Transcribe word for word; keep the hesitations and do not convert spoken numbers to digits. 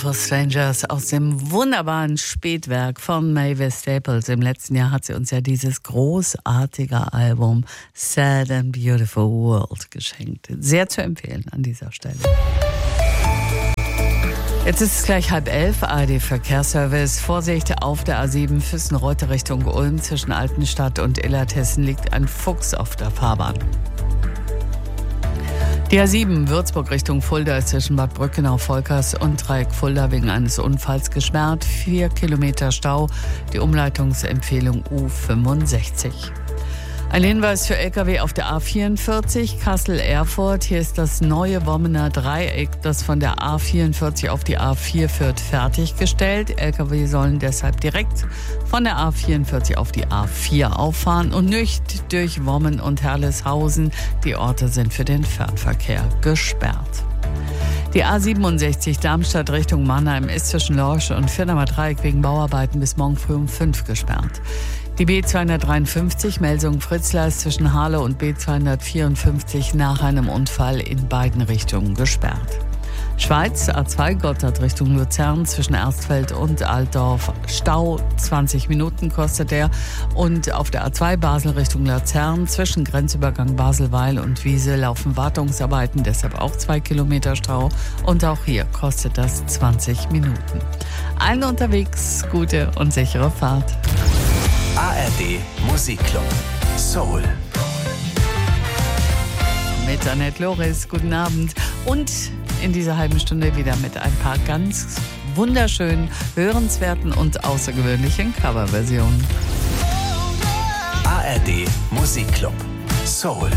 Beautiful Strangers aus dem wunderbaren Spätwerk von Mavis Staples. Im letzten Jahr hat sie uns ja dieses großartige Album Sad and Beautiful World geschenkt. Sehr zu empfehlen an dieser Stelle. Jetzt ist es gleich halb elf, A R D-Verkehrsservice. Vorsicht auf der A sieben Füssen-Reute Richtung Ulm. Zwischen Altenstadt und Illertissen liegt ein Fuchs auf der Fahrbahn. Die A sieben Würzburg Richtung Fulda ist zwischen Bad Brückenau-Volkers und Dreieck Fulda wegen eines Unfalls gesperrt. Vier Kilometer Stau. Die Umleitungsempfehlung U fünfundsechzig. Ein Hinweis für L K W auf der A vierundvierzig Kassel-Erfurt. Hier ist das neue Wommener Dreieck, das von der A vierundvierzig auf die A vier führt, fertiggestellt. L K W sollen deshalb direkt von der A vierundvierzig auf die A vier auffahren und nicht durch Wommen und Herleshausen. Die Orte sind für den Fernverkehr gesperrt. Die A siebenundsechzig Darmstadt Richtung Mannheim ist zwischen Lorsch und Firnamer Dreieck wegen Bauarbeiten bis morgen früh um fünf gesperrt. Die B zweihundertdreiundfünfzig Melsung-Fritzlar ist zwischen Halle und B zweihundertvierundfünfzig nach einem Unfall in beiden Richtungen gesperrt. Schweiz, A zwei Gotthard Richtung Luzern zwischen Erstfeld und Altdorf. Stau, zwanzig Minuten kostet der. Und auf der A zwei Basel Richtung Luzern zwischen Grenzübergang Baselweil und Wiese laufen Wartungsarbeiten, deshalb auch zwei Kilometer Stau. Und auch hier kostet das zwanzig Minuten. Allen unterwegs gute und sichere Fahrt. A R D Musikclub Soul. Mit Annette Loris, guten Abend. Und in dieser halben Stunde wieder mit ein paar ganz wunderschönen, hörenswerten und außergewöhnlichen Coverversionen. A R D Musikclub Soul.